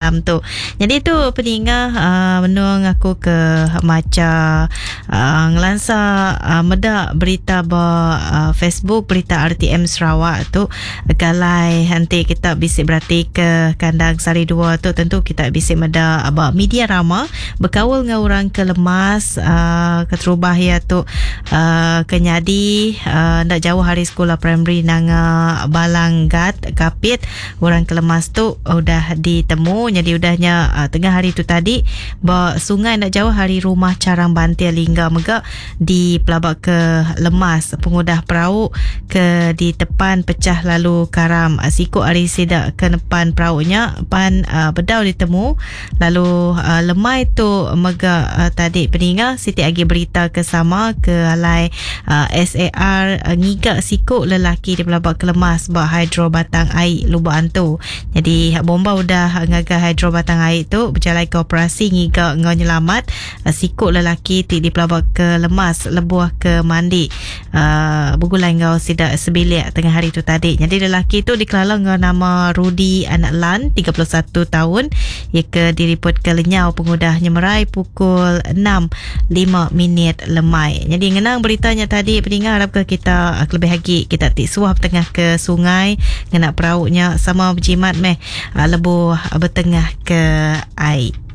malam tu. Jadi tu peningah menung aku ke maca ngelansa medak berita Facebook berita RTM Sarawak tu galai nanti kita bisik berarti ke kandang Sari 2 tu tentu kita bisik medak media rama berkawal dengan orang kelemas keterubah ya tu kenyadi ndak jauh hari sekolah primary nang Balanggat Kapit orang kelemas tu udah ditemu. Jadi udahnya tengah hari tu tadi sungai ndak jauh hari rumah Carang Bantil Lingga Mega di pelabak ke lemas pengudah perahu ke di depan pecah lalu karam sikut hari sidak ke depan perahunya pan bedau ditemu lalu lemai tu mega tadi peninga Siti agi berita ke sama ke alai SAR ngigak sikut lelaki di pelabak kelemas hidro batang air lubang tu. Jadi bomba udah ngagak hidro batang air tu berjalan ke operasi ngigak ngau nyelamat sikut lelaki di pelabak kelemas lebuah ke mandi bergulai ngau sidak sebilik tengah hari tu tadi. Jadi lelaki tu dikelala ngau nama Rudi Anak Lan 31 tahun ia ke diripot ke lenyau pengudahnya merai pukul 6.05 lemai. Jadi ngenang beritanya tadi pendengar harap ke kita lebih lagi kita tik suah tengah ke sungai ngenak perahunya sama berjimat lebuh bertengah ke air.